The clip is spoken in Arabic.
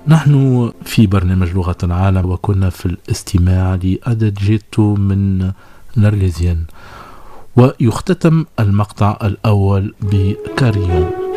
نحن في برنامج لغة العالم وكنا في الاستماع لأداجيتو من نرجسيان، ويختتم المقطع الأول بكاريون.